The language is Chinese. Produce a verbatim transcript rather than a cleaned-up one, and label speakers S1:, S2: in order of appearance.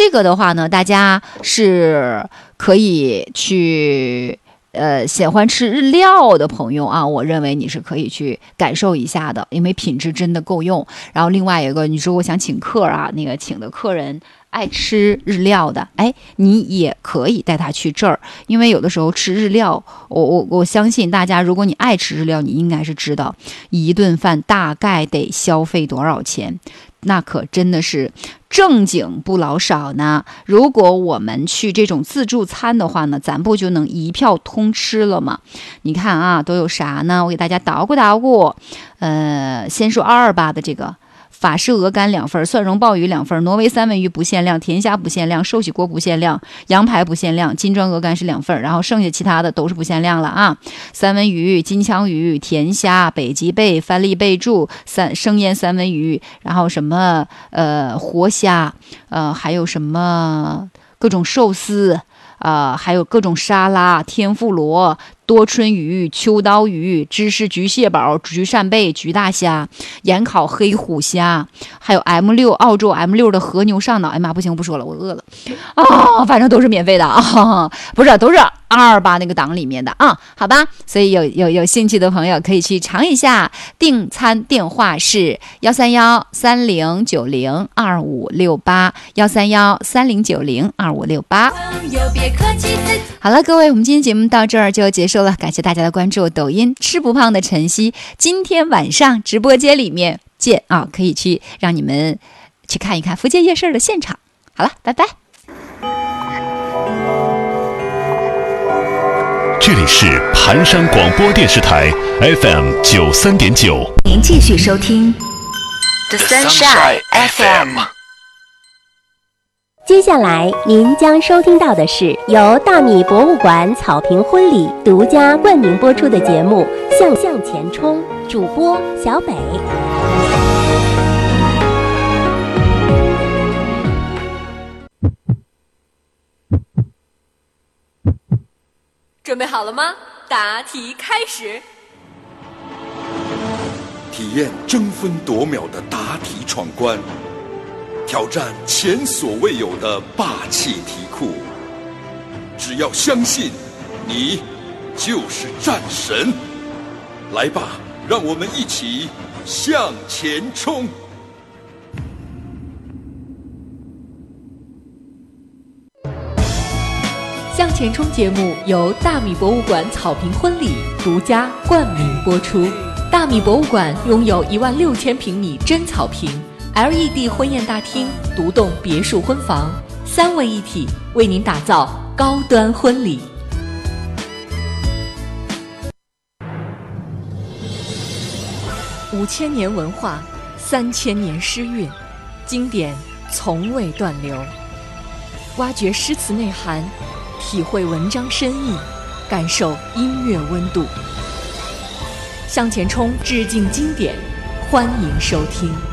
S1: 这个的话呢，大家是可以去。呃，喜欢吃日料的朋友啊，我认为你是可以去感受一下的，因为品质真的够用。然后另外一个，你说我想请客啊，那个请的客人爱吃日料的，哎，你也可以带他去这儿，因为有的时候吃日料，我我我相信大家，如果你爱吃日料，你应该是知道一顿饭大概得消费多少钱。那可真的是正经不老少呢。如果我们去这种自助餐的话呢，咱不就能一票通吃了吗？你看啊，都有啥呢？我给大家捣鼓捣鼓。呃，先说二二八的这个。法式鹅肝两份，蒜蓉鲍鱼两份，挪威三文鱼不限量，甜虾不限量，寿喜锅不限量，羊排不限量，金砖鹅肝是两份，然后剩下其他的都是不限量了啊。三文鱼、金枪鱼、甜虾、北极贝、番荔贝柱、三生腌三文鱼，然后什么呃活虾，呃还有什么各种寿司。呃，还有各种沙拉、天妇罗、多春鱼、秋刀鱼、芝士焗蟹堡、焗扇贝、焗大虾、盐烤黑虎虾，还有 M 六 澳洲 M 六 的和牛上脑。哎妈，不行，我不说了，我饿了啊、哦！反正都是免费的啊，不是，都是二二八那个档里面的啊，好吧？所以有有有兴趣的朋友可以去尝一下。订餐电话是幺三幺三零九零二五六八，幺三幺三零九零二五六八。好了，各位，我们今天节目到这儿就结束了，感谢大家的关注。抖音吃不胖的晨曦，今天晚上直播间里面见啊，可以去让你们去看一看福建夜市的现场。好了，拜拜。
S2: 这里是盘山广播电视台 F M 九三点九，
S3: 您继续收听 The Sunshine F M。
S4: 接下来您将收听到的是由大米博物馆草坪婚礼独家冠名播出的节目《向向前冲》，主播小北。
S5: 准备好了吗？答题开始。
S6: 体验争分夺秒的答题闯关，挑战前所未有的霸气题库。只要相信，你就是战神。来吧，让我们一起向前冲！
S5: 向前冲节目由大米博物馆草坪婚礼独家冠名播出。大米博物馆拥有一万六千平米真草坪 L E D 婚宴大厅、独栋别墅婚房，三位一体，为您打造高端婚礼。五千年文化，三千年诗韵，经典从未断流。挖掘诗词内涵，体会文章深意，感受音乐温度。向前冲致敬经典，欢迎收听。